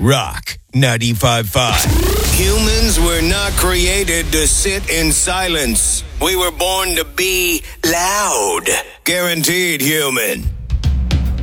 Rock 95.5. Humans were not created to sit in silence. We were born to be loud. Guaranteed human.